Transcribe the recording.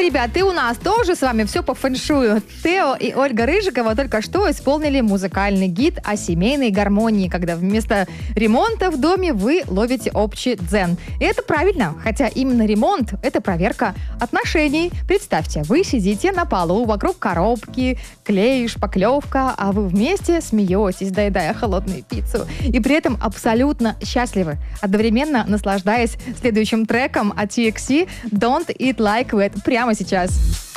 Ребят, и у нас тоже с вами все по фэншую. Тео и Ольга Рыжикова только что исполнили музыкальный гид о семейной гармонии, когда вместо ремонта в доме вы ловите общий дзен. И это правильно, хотя именно ремонт – это проверка отношений. Представьте, вы сидите на полу, вокруг коробки, клей, шпаклевка, а вы вместе смеетесь, доедая холодную пиццу. И при этом абсолютно счастливы, одновременно наслаждаясь следующим треком от TXT «Don't Eat Like That» прямо сейчас.